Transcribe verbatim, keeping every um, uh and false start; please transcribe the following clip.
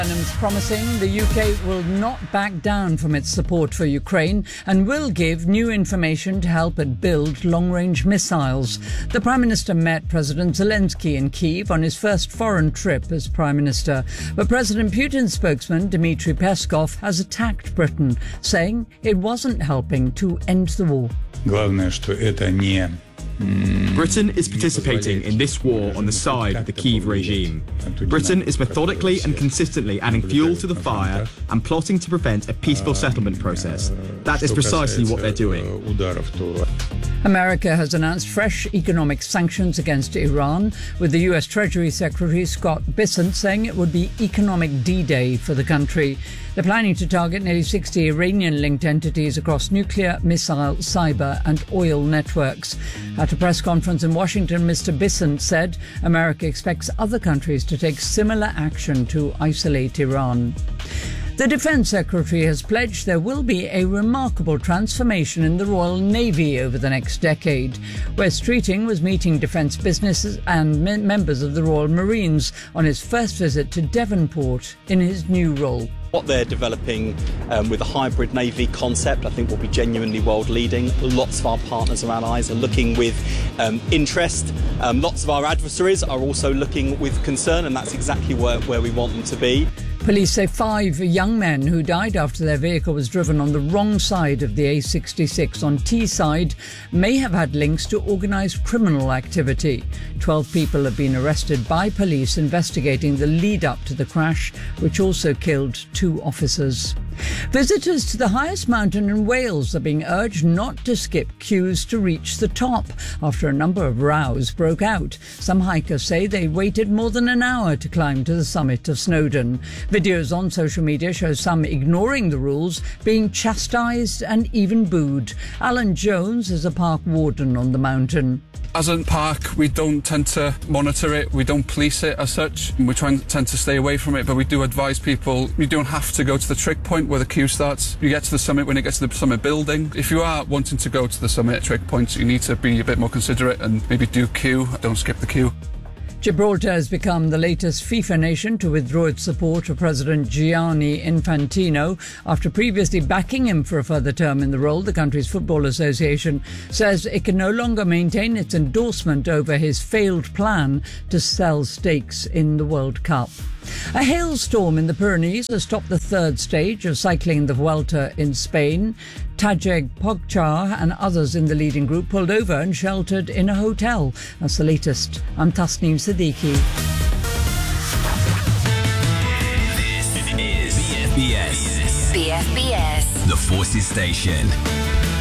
Is promising the U K will not back down from its support for Ukraine and will give new information to help it build long-range missiles. The Prime Minister met President Zelensky in Kyiv on his first foreign trip as Prime Minister. But President Putin's spokesman, Dmitry Peskov, has attacked Britain, saying it wasn't helping to end the war. Главное, что это не Britain is participating in this war on the side of the Kyiv regime. Britain is methodically and consistently adding fuel to the fire and plotting to prevent a peaceful settlement process. That is precisely what they're doing. America has announced fresh economic sanctions against Iran, with the U S Treasury Secretary Scott Bessent saying it would be economic D-Day for the country. They're planning to target nearly sixty Iranian-linked entities across nuclear, missile, cyber and oil networks. At a press conference in Washington, Mister Bessent said America expects other countries to take similar action to isolate Iran. The Defence Secretary has pledged there will be a remarkable transformation in the Royal Navy over the next decade. Wes Streeting was meeting defence businesses and me- members of the Royal Marines on his first visit to Devonport in his new role. What they're developing um, with a hybrid navy concept, I think, will be genuinely world leading. Lots of our partners around eyes are looking with um, interest. Um, lots of our adversaries are also looking with concern, and that's exactly where, where we want them to be. Police say five young men who died after their vehicle was driven on the wrong side of the A sixty-six on Teesside may have had links to organised criminal activity. Twelve people have been arrested by police investigating the lead-up to the crash, which also killed two officers. Visitors to the highest mountain in Wales are being urged not to skip queues to reach the top after a number of rows broke out. Some hikers say they waited more than an hour to climb to the summit of Snowdon. Videos on social media show some ignoring the rules, being chastised and even booed. Alan Jones is a park warden on the mountain. As a park, we don't tend to monitor it, we don't police it as such. We try and tend to stay away from it, but we do advise people you don't have to go to the trick point where the queue starts. You get to the summit when you get to the summit building. If you are wanting to go to the summit trick point, you need to be a bit more considerate and maybe do queue, don't skip the queue. Gibraltar has become the latest FIFA nation to withdraw its support of President Gianni Infantino. After previously backing him for a further term in the role, the country's Football Association says it can no longer maintain its endorsement over his failed plan to sell stakes in the World Cup. A hailstorm in the Pyrenees has stopped the third stage of cycling the Vuelta in Spain. Tadej Pogačar and others in the leading group pulled over and sheltered in a hotel. That's the latest. I'm Tasneem Siddiqui. This is B F B S. B F B S. The Forces Station.